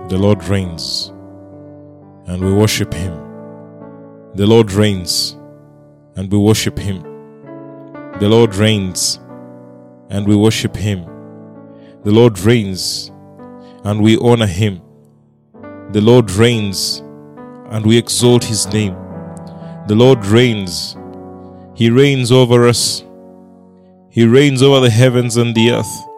The Lord reigns, and we worship Him. The Lord reigns, and we worship Him. The Lord reigns, and we worship Him. The Lord reigns, and we honor Him. The Lord reigns, and we exalt His name. The Lord reigns. He reigns over us. He reigns over the heavens and the earth.